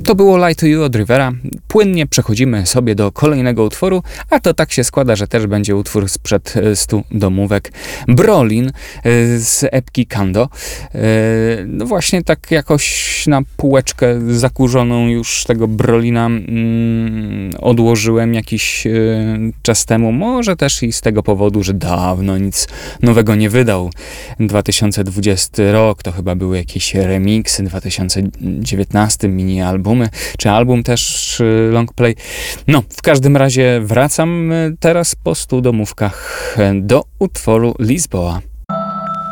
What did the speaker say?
To było Lie to You od Rivera. Płynnie przechodzimy sobie do kolejnego utworu, a to tak się składa, że też będzie utwór sprzed 100 domówek. Brolin z epki Kando. No właśnie tak jakoś na półeczkę zakurzoną już tego Brolina odłożyłem jakiś czas temu. Może też i z tego powodu, że dawno nic nowego nie wydał. 2020 rok to chyba były jakieś remiksy, 2019 mini albumy, czy album też long play. No, w każdym razie wracam teraz po 100 domówkach do utworu Lisboa.